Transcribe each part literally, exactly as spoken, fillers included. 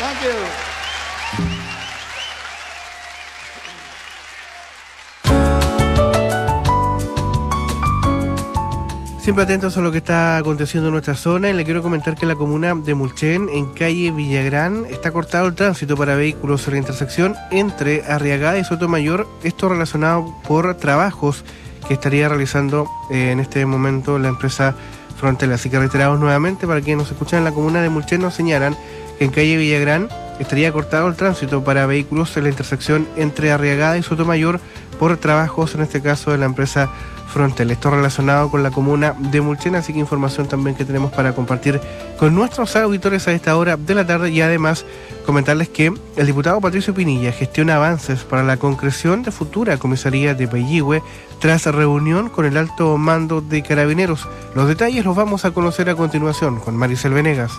Thank you. Siempre atentos a lo que está aconteciendo en nuestra zona, y le quiero comentar que en la comuna de Mulchen, en calle Villagrán, está cortado el tránsito para vehículos en la intersección entre Arriagada y Sotomayor, esto relacionado por trabajos que estaría realizando eh, en este momento la empresa Frontel. Así que reiteramos nuevamente, para quienes nos escuchan en la comuna de Mulchen, nos señalan que en calle Villagrán estaría cortado el tránsito para vehículos en la intersección entre Arriagada y Sotomayor por trabajos, en este caso de la empresa Frontel. Esto relacionado con la comuna de Mulchen, así que información también que tenemos para compartir con nuestros auditores a esta hora de la tarde, y además comentarles que el diputado Patricio Pinilla gestiona avances para la concreción de futura comisaría de Payihue tras reunión con el alto mando de Carabineros. Los detalles los vamos a conocer a continuación con Maricel Venegas.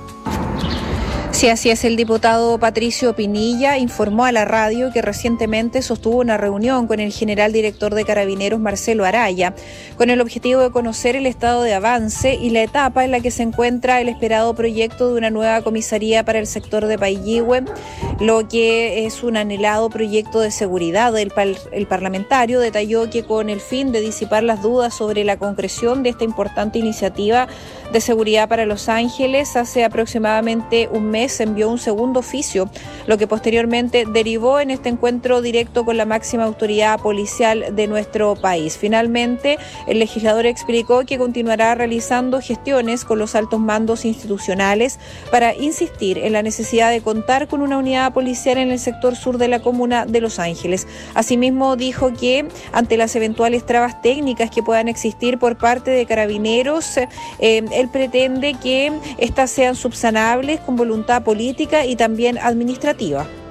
Sí, así es. El diputado Patricio Pinilla informó a la radio que recientemente sostuvo una reunión con el general director de Carabineros, Marcelo Araya, con el objetivo de conocer el estado de avance y la etapa en la que se encuentra el esperado proyecto de una nueva comisaría para el sector de Payihue, lo que es un anhelado proyecto de seguridad. El, par- el parlamentario detalló que con el fin de disipar las dudas sobre la concreción de esta importante iniciativa de seguridad para Los Ángeles, hace aproximadamente un mes se envió un segundo oficio, lo que posteriormente derivó en este encuentro directo con la máxima autoridad policial de nuestro país. Finalmente, el legislador explicó que continuará realizando gestiones con los altos mandos institucionales para insistir en la necesidad de contar con una unidad policial en el sector sur de la comuna de Los Ángeles. Asimismo, dijo que ante las eventuales trabas técnicas que puedan existir por parte de Carabineros, eh, él pretende que estas sean subsanables con voluntad política y también administrativa.